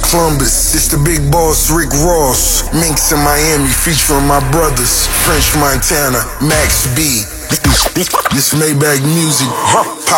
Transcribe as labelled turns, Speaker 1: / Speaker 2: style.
Speaker 1: Columbus. It's the big boss, Rick Ross. Minx in Miami, featuring my brothers. French Montana, Max B. This Maybach music.